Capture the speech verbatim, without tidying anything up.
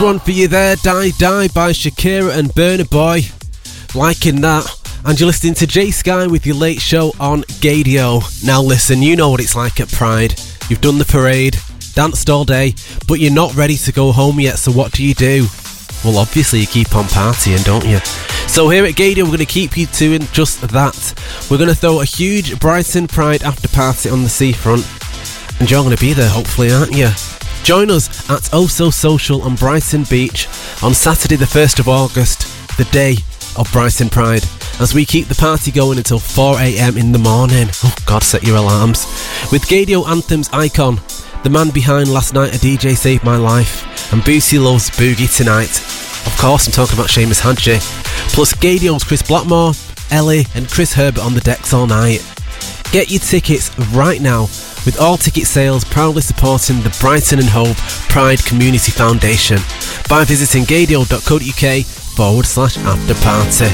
One for you there, Die Die by Shakira and Burna Boy. Liking that. And you're listening to Jay Sky with your late show on Gadio. Now listen, you know what it's like at Pride. You've done the parade, danced all day, but you're not ready to go home yet, so what do you do? Well, obviously you keep on partying, don't you? So here at Gadio, we're going to keep you doing just that. We're going to throw a huge Brighton Pride after party on the seafront. And you're going to be there, hopefully, aren't you? Join us at Oh So Social on Brighton Beach on Saturday the first of August, the day of Brighton Pride, as we keep the party going until four a.m. in the morning. Oh God, set your alarms. With Gadio Anthems icon, the man behind Last Night a D J Saved My Life, and Boosie Loves Boogie Tonight. Of course, I'm talking about Seamus Hadji. Plus Gadio's Chris Blackmore, Ellie and Chris Herbert on the decks all night. Get your tickets right now, with all ticket sales proudly supporting the Brighton and Hove Pride Community Foundation by visiting gadio.co.uk forward slash after party.